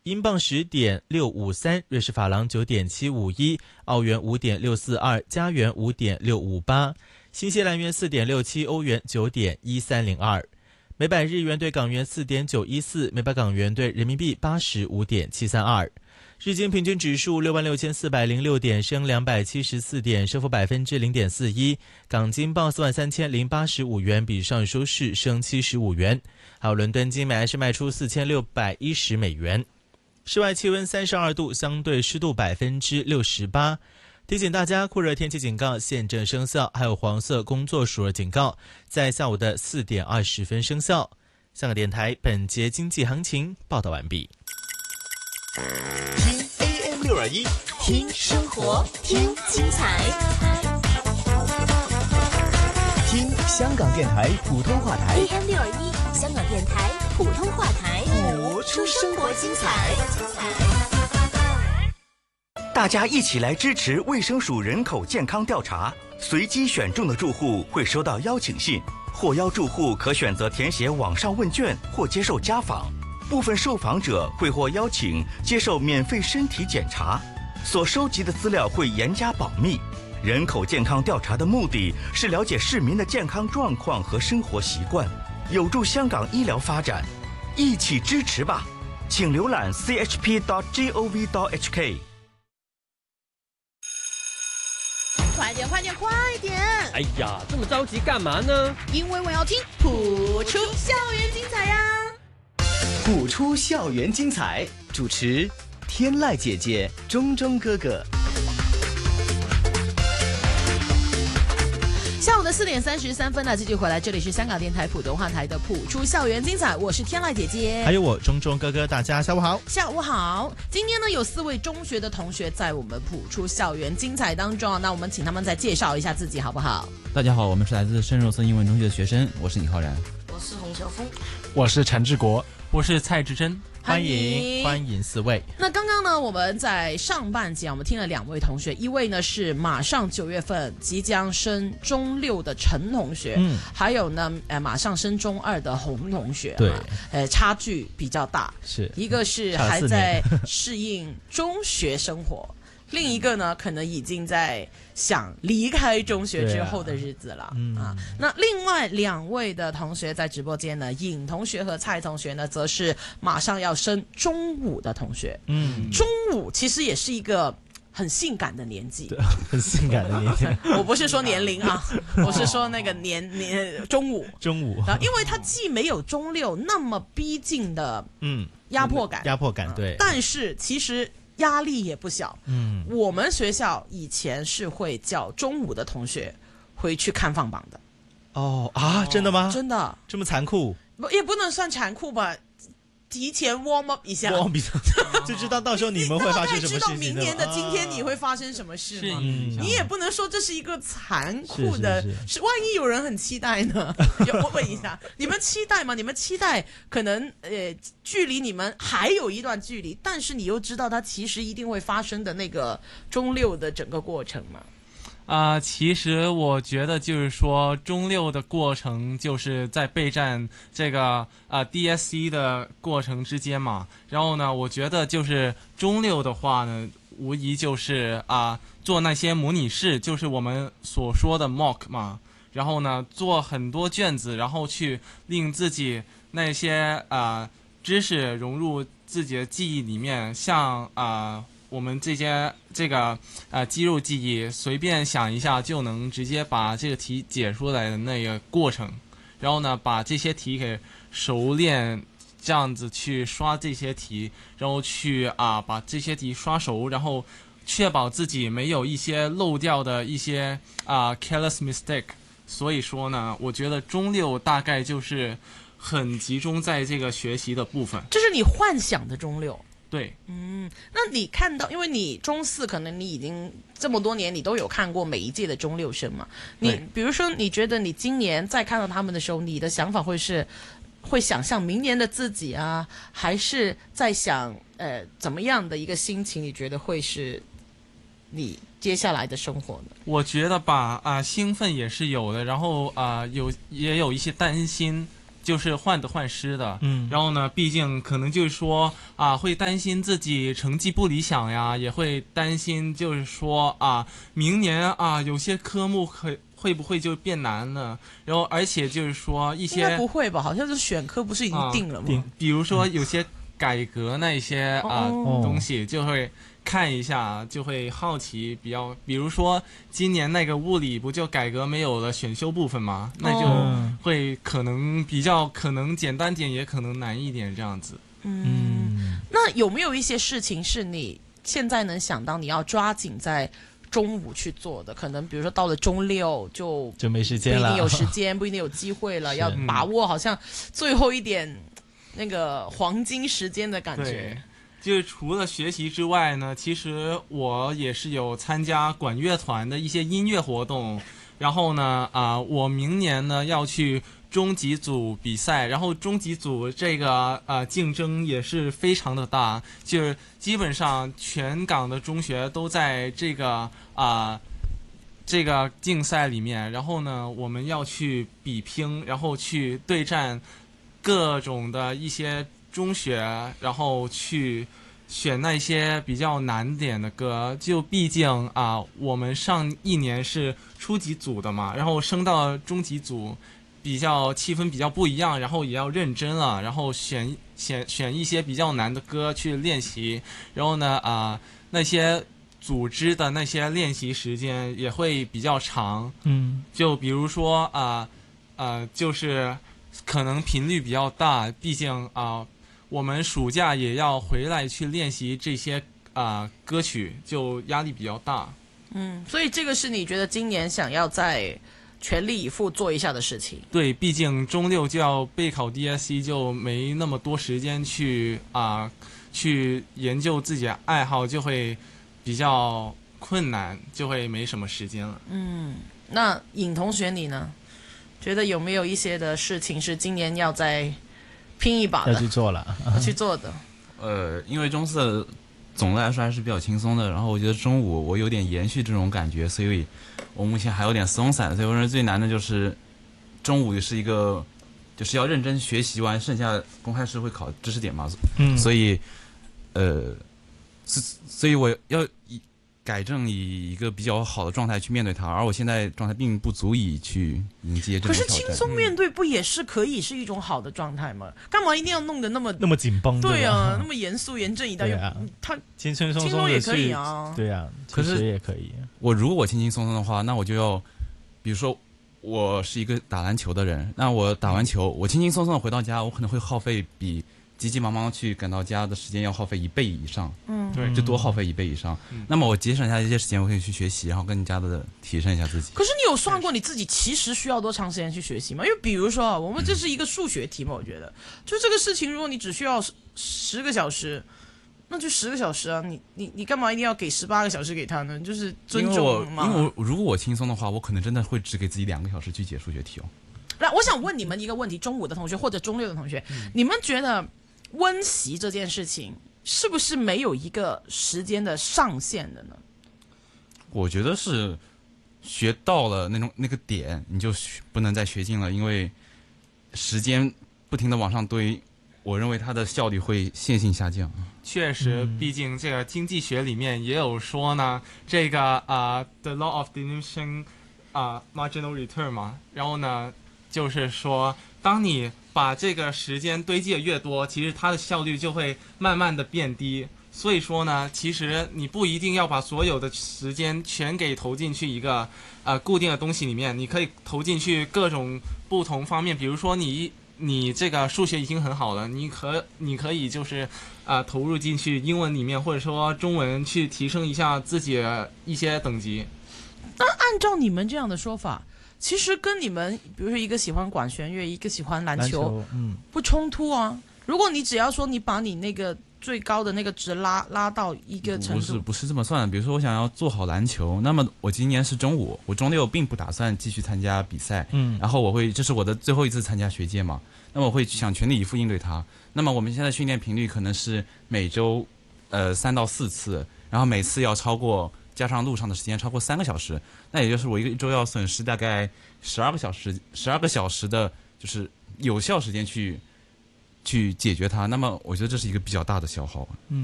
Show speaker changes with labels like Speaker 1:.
Speaker 1: 英镑10.653，瑞士法郎9.751，澳元5.642，加元5.658，新西兰元4.67，欧元9.1302，每百日元对港元4.914，每百港元对人民币85.732。日经平均指数66406点，升274点，升幅0.41%。港金报43085元，比上日收市升75元。还有伦敦金每安士卖出4610美元。室外气温32度，相对湿度68%。提醒大家，酷热天气警告现正生效，还有黄色工作暑热警告在下午的4点20分生效。香港电台本节经济行情报道完毕。
Speaker 2: 听 AM621，听生活，听精彩，
Speaker 3: 听香港电台普通话台
Speaker 2: AM621，香港电台普通话台，
Speaker 3: 播出
Speaker 2: 生活精彩。
Speaker 3: 大家一起来支持卫生署人口健康调查，随机选中的住户会收到邀请信，获邀住户可选择填写网上问卷或接受家访。部分受访者会获邀请接受免费身体检查，所收集的资料会严加保密。人口健康调查的目的是了解市民的健康状况和生活习惯，有助香港医疗发展，一起支持吧！请浏览 chp.gov.hk。
Speaker 4: 快点，快点，快点！
Speaker 5: 哎呀，这么着急干嘛呢？
Speaker 4: 因为我要听普出校园精彩呀！
Speaker 3: 普出校园精彩，主持天籁姐姐、钟钟哥哥。
Speaker 4: 下午的4点33分呢，继续回来，这里是香港电台普通话台的普出校园精彩，我是天籁姐姐，
Speaker 1: 还有我钟钟哥哥，大家下午好。
Speaker 4: 下午好。今天呢有4位中学的同学在我们普出校园精彩当中，那我们请他们再介绍一下自己好不好？
Speaker 6: 大家好，我们是来自圣若瑟英文中学的学生，我是李浩然，
Speaker 7: 我是洪晓峰，
Speaker 8: 我是陈志国，
Speaker 5: 我是蔡志珍。
Speaker 1: 欢迎4位。
Speaker 4: 那刚刚呢，我们在上半节我们听了2位同学，一位呢是马上9月份即将升中6的陈同学，还有呢马上升中2的洪同学，
Speaker 1: 对，
Speaker 4: 差距比较大，
Speaker 1: 是
Speaker 4: 一个是还在适应中学生活。另一个呢，可能已经在想离开中学之后的日子了那另外2位的同学在直播间呢，尹同学和蔡同学呢，则是马上要升中5的同学。中5其实也是一个很性感的年纪，
Speaker 1: 对，很性感的年纪。
Speaker 4: 我不是说年龄啊，我是说那个中5，因为它既没有中6那么逼近的压迫感，
Speaker 1: 对，
Speaker 4: 但是其实压力也不小。我们学校以前是会叫中5的同学回去看放榜的。
Speaker 1: 真的吗？
Speaker 4: 真的，
Speaker 1: 这么残酷？
Speaker 4: 也不能算残酷吧，提前 warm up 一下，
Speaker 1: 就知道到时候你们会发生什么事情。
Speaker 4: 知道明年的今天你会发生什么事吗？你也不能说这是一个残酷的，是万一有人很期待呢？我问一下，你们期待吗？你们期待可能距离你们还有一段距离，但是你又知道它其实一定会发生的那个中6的整个过程吗？
Speaker 5: 其实我觉得就是说中6的过程就是在备战这个DSE 的过程之间嘛，然后呢我觉得就是中6的话呢，无疑就是做那些模拟试，就是我们所说的 mock 嘛，然后呢做很多卷子，然后去令自己那些知识融入自己的记忆里面，像我们这个肌肉记忆，随便想一下就能直接把这个题解出来的那个过程，然后呢把这些题给熟练，这样子去刷这些题，然后去把这些题刷熟，然后确保自己没有一些漏掉的一些careless mistake。所以说呢，我觉得中6大概就是很集中在这个学习的部分，
Speaker 4: 这是你幻想的中6。
Speaker 5: 对，
Speaker 4: 那你看到，因为你中4可能你已经这么多年，你都有看过每一届的中6生嘛？你比如说，你觉得你今年再看到他们的时候，你的想法会想象明年的自己啊，还是在想怎么样的一个心情？你觉得会是你接下来的生活呢？
Speaker 5: 我觉得吧，兴奋也是有的，然后也有一些担心。 就是患得患失的。
Speaker 1: 嗯，
Speaker 5: 然后呢，毕竟可能就是说会担心自己成绩不理想呀，也会担心就是说明年有些科目会不会就变难了？然后而且就是说一些
Speaker 4: 应该不会吧？好像是选科不是已经定了吗？
Speaker 5: 比如说有些改革那一些东西就会看一下，就会好奇比如说今年那个物理不就改革没有了选修部分吗？那就会可能可能简单点，也可能难一点这样子。
Speaker 4: 那有没有一些事情是你现在能想到你要抓紧在中午去做的？可能比如说到了中六就
Speaker 1: 没时间了，
Speaker 4: 不一定有时间，不一定有机会了，要把握好像最后一点那个黄金时间的感觉。
Speaker 5: 对，就是除了学习之外呢，其实我也是有参加管乐团的一些音乐活动。然后呢，我明年呢要去中级组比赛，然后中级组这个竞争也是非常的大，就是基本上全港的中学都在这个竞赛里面。然后呢，我们要去比拼，然后去对战各种的一些中学，然后去选那些比较难点的歌。就毕竟我们上一年是初级组的嘛，然后升到中级组比较气氛比较不一样，然后也要认真了，然后选一些比较难的歌去练习。然后呢那些组织的那些练习时间也会比较长。就比如说就是可能频率比较大，毕竟我们暑假也要回来去练习这些歌曲，就压力比较大。
Speaker 4: 所以这个是你觉得今年想要在全力以赴做一下的事情？
Speaker 5: 对，毕竟中六就要备考 DSE， 就没那么多时间去研究自己的爱好，就会比较困难，就会没什么时间了。
Speaker 4: 那尹同学你呢？觉得有没有一些的事情是今年要再拼一把的，
Speaker 1: 要去做了，
Speaker 4: 要去做的？
Speaker 6: 因为中四总的来说还是比较轻松的，然后我觉得中午我有点延续这种感觉，所以我目前还有点松散，所以我认为最难的就是中午是一个就是要认真学习完，剩下公开试会考知识点嘛，所以所以我要改正以一个比较好的状态去面对它，而我现在状态并不足以去迎接这种挑战。
Speaker 4: 可是轻松面对不也是可以是一种好的状态吗？干嘛一定要弄得那么
Speaker 1: 紧绷？
Speaker 4: 对啊，那么严肃严正以待。他
Speaker 1: 轻轻松
Speaker 4: 松也可以啊。
Speaker 1: 对啊，
Speaker 6: 可是
Speaker 1: 也可以。
Speaker 6: 如果我轻轻松松的话，那我就要，比如说我是一个打篮球的人，那我打完球，我轻轻松松的回到家，我可能会耗费比急急忙忙去赶到家的时间要耗费1倍以上，
Speaker 5: 对，
Speaker 6: 就多耗费1倍以上。那么我节省下这些时间，我可以去学习，然后更加的提升一下自己。
Speaker 4: 可是你有算过你自己其实需要多长时间去学习吗？因为比如说我们这是一个数学题嘛，我觉得就这个事情，如果你只需要10个小时，那就10个小时啊，你干嘛一定要给18个小时给他呢？就是尊重嘛。
Speaker 6: 因为如果我轻松的话，我可能真的会只给自己2个小时去解数学题哦。
Speaker 4: 那我想问你们一个问题，中5的同学或者中6的同学，你们觉得温习这件事情是不是没有一个时间的上限的呢？
Speaker 6: 我觉得是学到了那个点，你就不能再学进了，因为时间不停的往上堆，我认为它的效率会线性下降。
Speaker 5: 确实，毕竟这个经济学里面也有说呢，这个the law of diminishing marginal return 嘛，然后呢，就是说，当你把这个时间堆积的越多，其实它的效率就会慢慢的变低。所以说呢，其实你不一定要把所有的时间全给投进去一个固定的东西里面，你可以投进去各种不同方面。比如说你这个数学已经很好了，你可以就是投入进去英文里面，或者说中文去提升一下自己的一些等级。
Speaker 4: 那按照你们这样的说法，其实跟你们比如说一个喜欢管弦乐，一个喜欢篮球不冲突啊。如果你只要说你把你那个最高的那个值拉到一个程度，
Speaker 6: 不是这么算的。比如说我想要做好篮球，那么我今年是中5，我中6并不打算继续参加比赛，然后这是我的最后一次参加学界嘛，那么我会想全力以赴应对它。那么我们现在训练频率可能是每周3到4次，然后每次要加上路上的时间超过3个小时，那也就是我一周要损失大概12个小时的，就是有效时间去解决它，那么我觉得这是一个比较大的消耗。